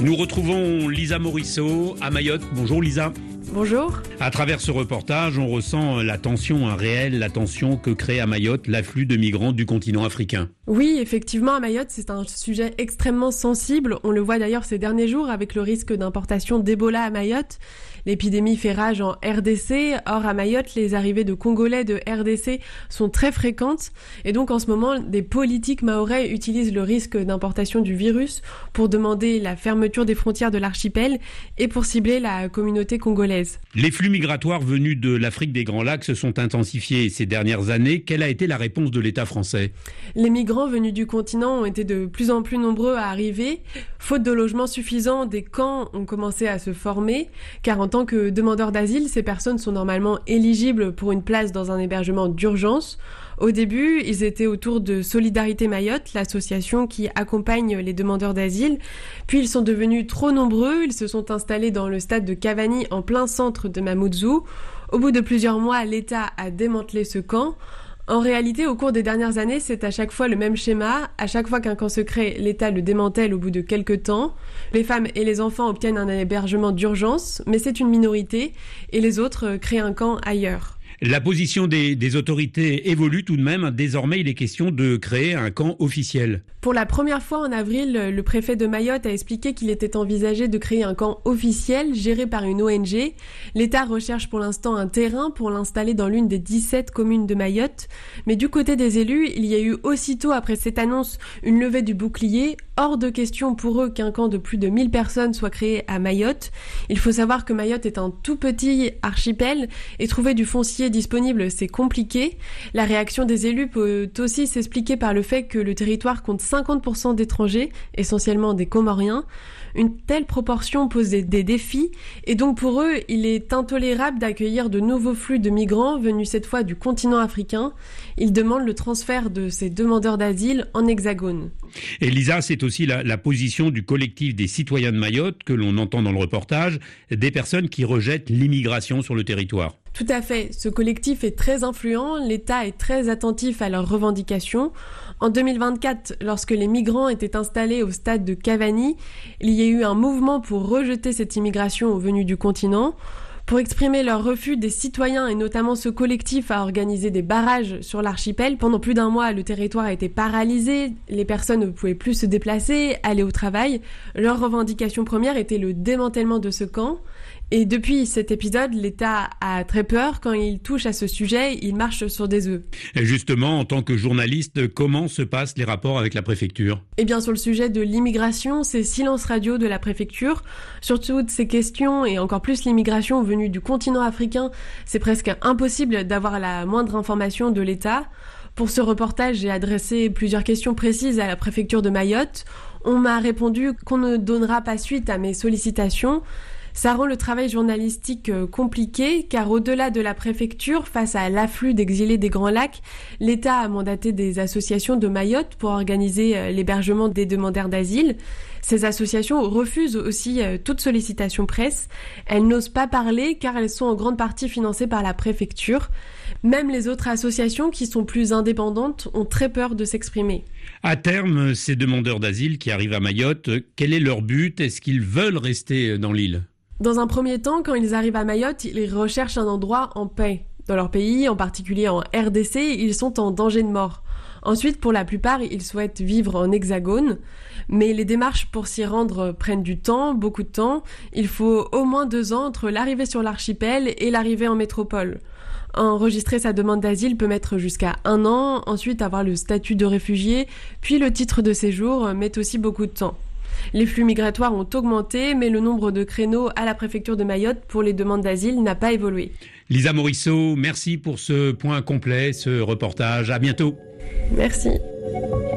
Nous retrouvons Lisa Morisseau à Mayotte. Bonjour Lisa. Bonjour. À travers ce reportage, on ressent la tension réelle, la tension que crée à Mayotte l'afflux de migrants du continent africain. Oui, effectivement, à Mayotte, c'est un sujet extrêmement sensible. On le voit d'ailleurs ces derniers jours avec le risque d'importation d'Ebola à Mayotte. L'épidémie fait rage en RDC. Or, à Mayotte, les arrivées de Congolais de RDC sont très fréquentes. Et donc, en ce moment, des politiques mahorais utilisent le risque d'importation du virus pour demander la fermeture des frontières de l'archipel et pour cibler la communauté congolaise. Les flux migratoires venus de l'Afrique des Grands Lacs se sont intensifiés ces dernières années. Quelle a été la réponse de l'État français ? Les migrants venus du continent ont été de plus en plus nombreux à arriver. Faute de logements suffisants, des camps ont commencé à se former, car en tant que demandeurs d'asile, ces personnes sont normalement éligibles pour une place dans un hébergement d'urgence. Au début, ils étaient autour de Solidarité Mayotte, l'association qui accompagne les demandeurs d'asile. Puis ils sont devenus trop nombreux, ils se sont installés dans le stade de Cavani en plein centre de Mamoudzou. Au bout de plusieurs mois, l'État a démantelé ce camp. En réalité, au cours des dernières années, c'est à chaque fois le même schéma. À chaque fois qu'un camp se crée, l'État le démantèle au bout de quelques temps. Les femmes et les enfants obtiennent un hébergement d'urgence, mais c'est une minorité, et les autres créent un camp ailleurs. La position des autorités évolue tout de même. Désormais, il est question de créer un camp officiel. Pour la première fois en avril, le préfet de Mayotte a expliqué qu'il était envisagé de créer un camp officiel géré par une ONG. L'État recherche pour l'instant un terrain pour l'installer dans l'une des 17 communes de Mayotte. Mais du côté des élus, il y a eu aussitôt après cette annonce une levée du bouclier. Hors de question pour eux qu'un camp de plus de 1000 personnes soit créé à Mayotte. Il faut savoir que Mayotte est un tout petit archipel et trouver du foncier disponible, c'est compliqué. La réaction des élus peut aussi s'expliquer par le fait que le territoire compte 50% d'étrangers, essentiellement des Comoriens. Une telle proportion pose des défis et donc pour eux, il est intolérable d'accueillir de nouveaux flux de migrants venus cette fois du continent africain. Ils demandent le transfert de ces demandeurs d'asile en hexagone. Et Lisa, c'est aussi la position du collectif des citoyens de Mayotte que l'on entend dans le reportage, des personnes qui rejettent l'immigration sur le territoire. Tout à fait. Ce collectif est très influent. L'État est très attentif à leurs revendications. En 2024, lorsque les migrants étaient installés au stade de Cavani, il y a eu un mouvement pour rejeter cette immigration venue du continent. Pour exprimer leur refus, des citoyens et notamment ce collectif a organisé des barrages sur l'archipel. Pendant plus d'un mois, le territoire a été paralysé. Les personnes ne pouvaient plus se déplacer, aller au travail. Leur revendication première était le démantèlement de ce camp. Et depuis cet épisode, l'État a très peur. Quand il touche à ce sujet, il marche sur des œufs. Et justement, en tant que journaliste, comment se passent les rapports avec la préfecture ? Eh bien, sur le sujet de l'immigration, c'est silence radio de la préfecture. Sur toutes ces questions, et encore plus l'immigration venue du continent africain, c'est presque impossible d'avoir la moindre information de l'État. Pour ce reportage, j'ai adressé plusieurs questions précises à la préfecture de Mayotte. On m'a répondu qu'on ne donnera pas suite à mes sollicitations. Ça rend le travail journalistique compliqué, car au-delà de la préfecture, face à l'afflux d'exilés des Grands Lacs, l'État a mandaté des associations de Mayotte pour organiser l'hébergement des demandeurs d'asile. Ces associations refusent aussi toute sollicitation presse. Elles n'osent pas parler car elles sont en grande partie financées par la préfecture. Même les autres associations qui sont plus indépendantes ont très peur de s'exprimer. À terme, ces demandeurs d'asile qui arrivent à Mayotte, quel est leur but ? Est-ce qu'ils veulent rester dans l'île ? Dans un premier temps, quand ils arrivent à Mayotte, ils recherchent un endroit en paix. Dans leur pays, en particulier en RDC, ils sont en danger de mort. Ensuite, pour la plupart, ils souhaitent vivre en hexagone. Mais les démarches pour s'y rendre prennent du temps, beaucoup de temps. Il faut au moins 2 ans entre l'arrivée sur l'archipel et l'arrivée en métropole. Enregistrer sa demande d'asile peut mettre jusqu'à 1 an, ensuite avoir le statut de réfugié, puis le titre de séjour met aussi beaucoup de temps. Les flux migratoires ont augmenté, mais le nombre de créneaux à la préfecture de Mayotte pour les demandes d'asile n'a pas évolué. Lisa Morisseau, merci pour ce point complet, ce reportage. À bientôt. Merci.